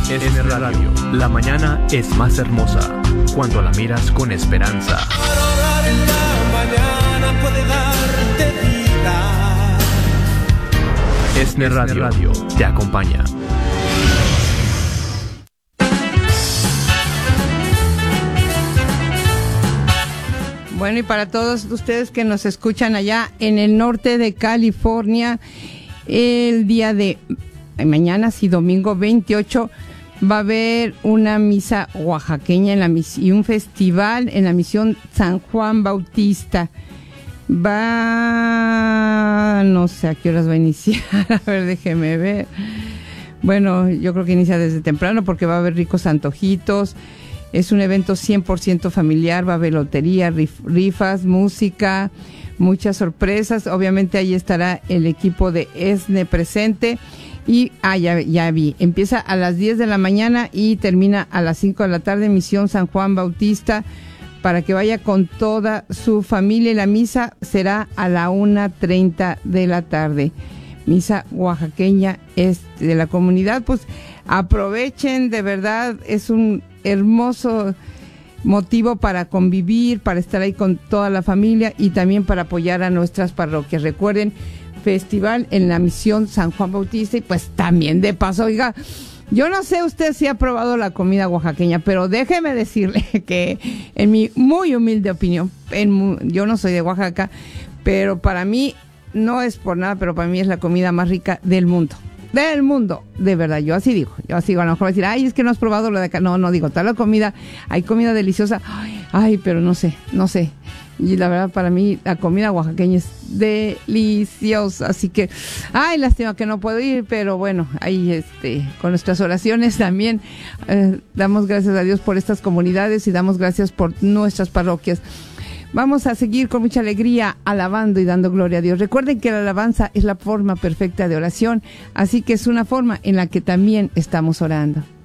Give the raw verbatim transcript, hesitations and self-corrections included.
S N Radio. La mañana es más hermosa cuando la miras con esperanza. Para orar en la mañana puede darte vida. S N Radio, Radio te acompaña. Bueno, y para todos ustedes que nos escuchan allá en el norte de California, el día de mañana, sí, domingo veintiocho, va a haber una misa oaxaqueña en la mis- y un festival en la misión San Juan Bautista. Va, no sé a qué horas va a iniciar, a ver, déjeme ver. Bueno, yo creo que inicia desde temprano porque va a haber ricos antojitos. Es un evento cien por ciento familiar, va a haber lotería, rif- rifas, música, muchas sorpresas. Obviamente ahí estará el equipo de E S N E presente. Y, ah, ya, ya vi, empieza a las diez de la mañana y termina a las cinco de la tarde, Misión San Juan Bautista, para que vaya con toda su familia. Y la misa será a la una treinta de la tarde. Misa oaxaqueña es de la comunidad. Pues aprovechen, de verdad, es un hermoso motivo para convivir, para estar ahí con toda la familia y también para apoyar a nuestras parroquias. Recuerden, festival en la misión San Juan Bautista. Y pues también de paso, oiga, yo no sé usted si ha probado la comida oaxaqueña, pero déjeme decirle que en mi muy humilde opinión, en, yo no soy de Oaxaca, pero para mí, no es por nada, pero para mí es la comida más rica del mundo. Del mundo, de verdad, yo así digo, yo así digo, a lo mejor decir, ay, es que no has probado lo de acá, no, no digo, toda la comida, hay comida deliciosa, ay, ay, pero no sé, no sé, y la verdad para mí la comida oaxaqueña es deliciosa, así que, ay, lástima que no puedo ir, pero bueno, ahí este, con nuestras oraciones también, eh, damos gracias a Dios por estas comunidades y damos gracias por nuestras parroquias. Vamos a seguir con mucha alegría alabando y dando gloria a Dios. Recuerden que la alabanza es la forma perfecta de oración, así que es una forma en la que también estamos orando.